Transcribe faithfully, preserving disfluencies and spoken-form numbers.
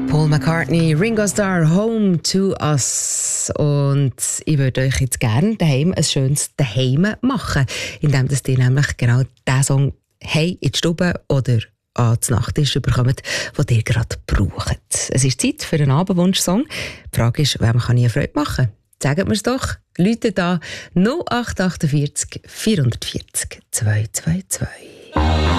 Paul McCartney, Ringo Starr, Home to Us. Und ich würde euch jetzt gerne daheim ein schönes Daheim machen, indem dass ihr nämlich genau diesen Song «Hey» in die Stube oder an die Nachttisch bekommt, den ihr gerade braucht. Es ist Zeit für einen Abendwunsch-Song. Die Frage ist, wem kann ich eine Freude machen? Sagt mir es doch. Leute da null acht acht vier, vier vier null zwei zwei zwei.